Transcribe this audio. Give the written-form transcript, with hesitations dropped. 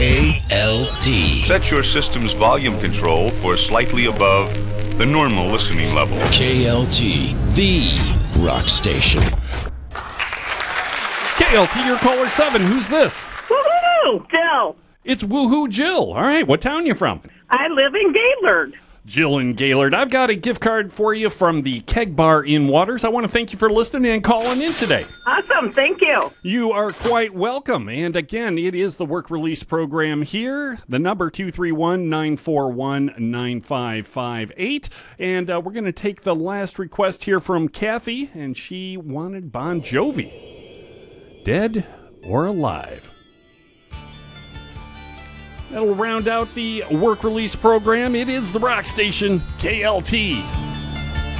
KLT. Set your system's volume control for slightly above the normal listening level. KLT, the rock station. KLT, your caller 7. Who's this? Woohoo! Jill. It's Woohoo Jill. All right, what town you from? I live in Gaylord. Jill in Gaylord. I've got a gift card for you from the Keg Bar in Waters. I want to thank you for listening and calling in today. Awesome. Thank you. You are quite welcome. And again, it is the work release program here. The number 231-941-9558. And we're going to take the last request here from Kathy, and she wanted Bon Jovi. Dead or Alive. That'll round out the work release program. It is the rock station, KLT.